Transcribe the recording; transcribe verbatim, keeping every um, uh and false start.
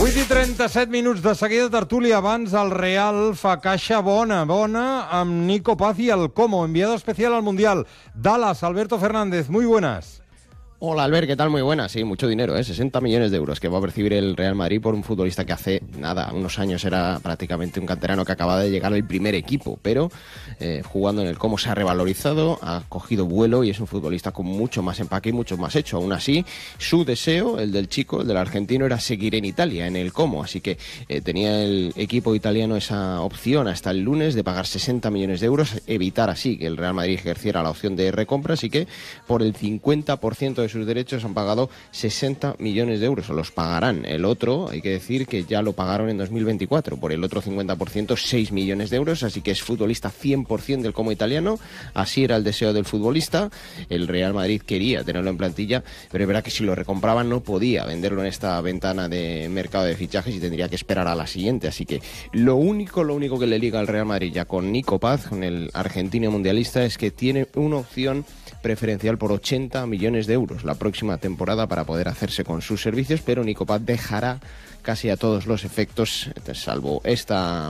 vuit i trenta-set minuts de seguida tertúlia. Abans el Real fa caixa bona, bona amb Nico Paz y el Como, enviado especial al Mundial. Dallas, Alberto Fernández, muy buenas. Hola Albert, ¿qué tal? Muy buena. Sí, mucho dinero, ¿eh? sesenta millones de euros que va a percibir el Real Madrid por un futbolista que hace nada, unos años era prácticamente un canterano que acababa de llegar al primer equipo, pero eh, jugando en el Como se ha revalorizado, ha cogido vuelo y es un futbolista con mucho más empaque y mucho más hecho. Aún así, su deseo, el del chico, el del argentino, era seguir en Italia, en el Como, así que eh, tenía el equipo italiano esa opción hasta el lunes de pagar sesenta millones de euros, evitar así que el Real Madrid ejerciera la opción de recompra, así que por el cincuenta por ciento de sus derechos han pagado sesenta millones de euros, o los pagarán. El otro, hay que decir que ya lo pagaron en dos mil veinticuatro, por el otro cincuenta por ciento, seis millones de euros, así que es futbolista cien por ciento del Como italiano. Así era el deseo del futbolista. El Real Madrid quería tenerlo en plantilla, pero es verdad que si lo recompraban no podía venderlo en esta ventana de mercado de fichajes y tendría que esperar a la siguiente, así que lo único, lo único que le liga al Real Madrid ya con Nico Paz, con el argentino mundialista, es que tiene una opción preferencial por ochenta millones de euros la próxima temporada para poder hacerse con sus servicios, pero Nico Paz dejará casi a todos los efectos, salvo esta